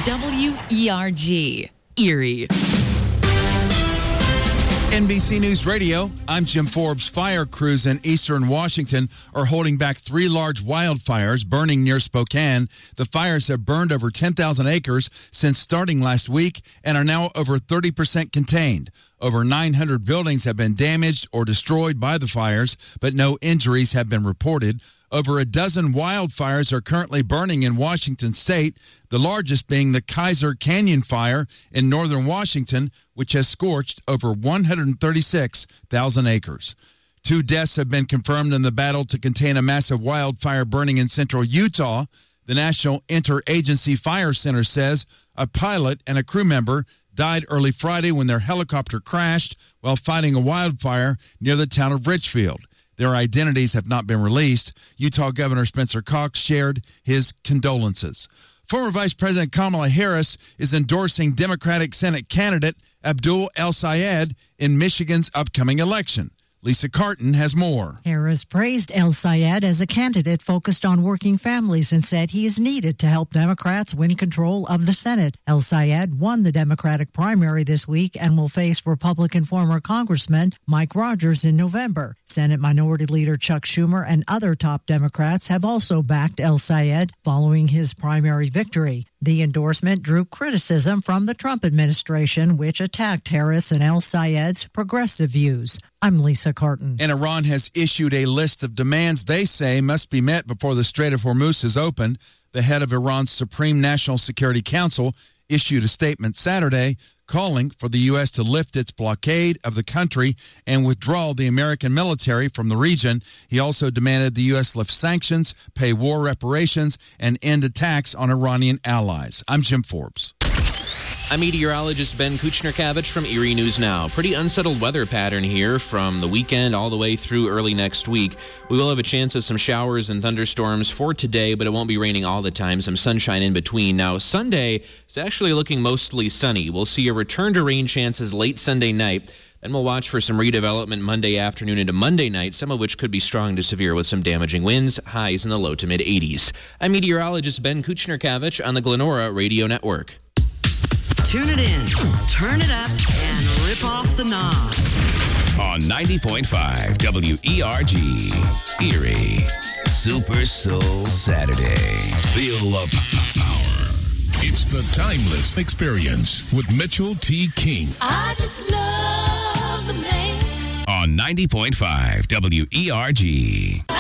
WERG, Erie. NBC News Radio, I'm Jim Forbes. Fire crews in eastern Washington are holding back 3 large wildfires burning near Spokane. The fires have burned over 10,000 acres since starting last week and are now over 30% contained. Over 900 buildings have been damaged or destroyed by the fires, but no injuries have been reported. Over a dozen wildfires are currently burning in Washington state, the largest being the Kaiser Canyon Fire in northern Washington, which has scorched over 136,000 acres. 2 deaths have been confirmed in the battle to contain a massive wildfire burning in central Utah. The National Interagency Fire Center says a pilot and a crew member died early Friday when their helicopter crashed while fighting a wildfire near the town of Richfield. Their identities have not been released. Utah Governor Spencer Cox shared his condolences. Former Vice President Kamala Harris is endorsing Democratic Senate candidate Abdul El-Sayed in Michigan's upcoming election. Lisa Carton has more. Harris praised El-Sayed as a candidate focused on working families and said he is needed to help Democrats win control of the Senate. El-Sayed won the Democratic primary this week and will face Republican former Congressman Mike Rogers in November. Senate Minority Leader Chuck Schumer and other top Democrats have also backed El-Sayed following his primary victory. The endorsement drew criticism from the Trump administration, which attacked Harris and El-Sayed's progressive views. I'm Lisa Carton. And Iran has issued a list of demands they say must be met before the Strait of Hormuz is opened. The head of Iran's Supreme National Security Council issued a statement Saturday calling for the U.S. to lift its blockade of the country and withdraw the American military from the region. He also demanded the U.S. lift sanctions, pay war reparations, and end attacks on Iranian allies. I'm Jim Forbes. I'm meteorologist Ben Kuchner-Kavich from Erie News Now. Pretty unsettled weather pattern here from the weekend all the way through early next week. We will have a chance of some showers and thunderstorms for today, but it won't be raining all the time. Some sunshine in between. Now, Sunday is actually looking mostly sunny. We'll see a return to rain chances late Sunday night. Then we'll watch for some redevelopment Monday afternoon into Monday night, some of which could be strong to severe with some damaging winds, highs in the low to mid-80s. I'm meteorologist Ben Kuchner-Kavich on the Glenora Radio Network. Tune it in, turn it up, and rip off the knob. On 90.5 WERG, Erie. Super Soul Saturday. Feel the power. It's the timeless experience with Mitchell T. King. I just love the man. On 90.5 WERG.